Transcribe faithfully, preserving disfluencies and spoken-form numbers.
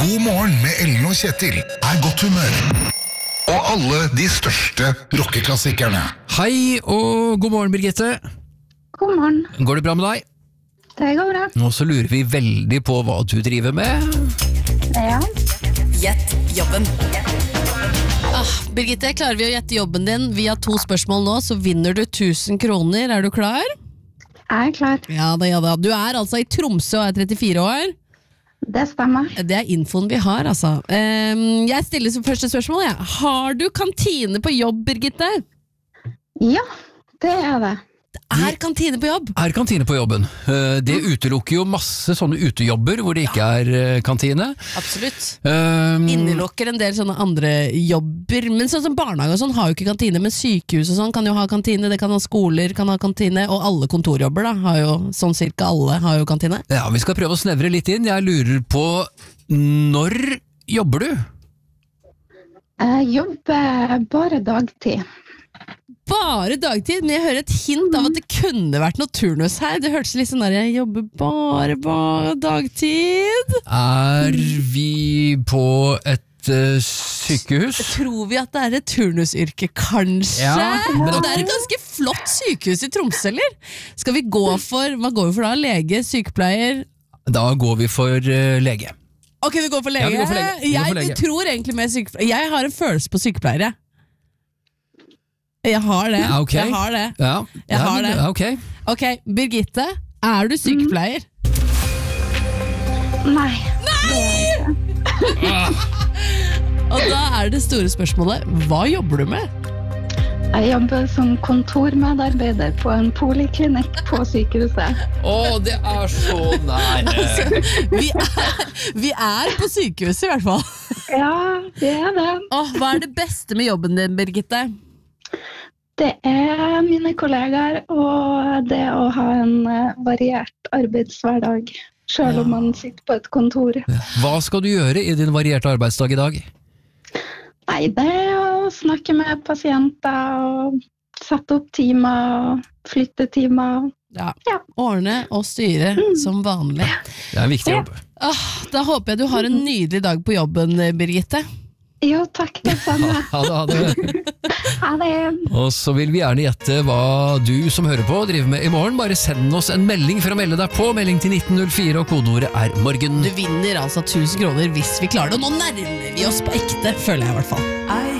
God morgen med Ellen og Kjetil er godt humør. Og alle de største rockeklassikerne. Hei og god morgen, Birgitte. God morgen. Går det bra med deg? Det går bra. Nå så lurer vi veldig på hva du driver med. Ja. Gjett jobben. Ah, Birgitte, klarer vi å gjette jobben din via to spørsmål nå, så vinner du tusen kroner. Er du klar? Jeg er klar. Ja da, ja da. Du er altså i Tromsø og er trettifire år. Det stemmer. Det er infoen vi har, altså. Um, jeg stiller som første spørsmål, ja. Har du kantine på jobb, Birgitte? Ja, det er det. Det er kantine på jobb. Er kantine på jobben. Eh, Det utelukker jo masse sånne utejobber hvor det ikke er eh, kantine. Absolutt. Um, Innelukker en del sånne andre jobber. Men sånn som barnehage og sånn har jo ikke kantine, men sykehus og sånn kan jo ha kantine, det kan ha skoler, kan ha kantine, og alle kontorjobber da, har jo, sånn cirka alle har jo kantine. Ja, vi skal prøve å snevre litt inn. Jeg lurer på, når jobber du? Jeg jobber bare dagtid. Bare dagtid, men jeg hører et hint av at det kunne vært noe turnus her. Det hørtes litt sånn der, jeg jobber bare, bare dagtid. Er vi på et eh, sykehus? Tror vi at det er et turnusyrke, kanskje? Ja, men- Og det er et ganske flott sykehus i Tromsø, eller? Skal vi gå for, hva går vi for da? Lege, sykepleier? Da går vi for eh, lege. Ok, vi går for lege. Ja, vi går for lege. Vi går for lege. Jeg tror egentlig med sykepleier. Jeg har en følelse på sykepleiere. Jeg har det. Ja, ok. Jeg har det. Ja, Jeg ja, har men- det. ja, ok. Ok, Birgitte, er du sykepleier? Nei. Nei! Og da er det store spørsmålet, hva jobber du med? Jeg jobber som kontormedarbeider på en poliklinikk på sykehuset. Å, det er så nære. Vi er, vi er på sykehuset i hvert fall. Ja, det er det. Åh, hva er det beste med jobben din, Birgitte? Det er mine kollegaer og det å ha en eh, variert arbeidshverdag, selv om man sitter på et kontor. Hva skal du gjøre i din varierte arbeidsdag i dag? Nei, det er å snakke med pasienter og sette opp timer og flytte timer. Ja, Ja. ordne og styre som vanlig. Det er en viktig jobb. Åh, da håper jeg du har en nydelig dag på jobben, Birgitte. Jo, takk det samme. Ha det, ha det. Ha det. Og så vil vi gjerne gjette hva du som hører på driver med i morgen. Bare send oss en melding for å melde deg på. Melding til nitten null fire, og kodeordet er morgen. Du vinner altså tusen kroner hvis vi klarer det. Og nå nærmer vi oss på ekte, føler jeg i hvert fall.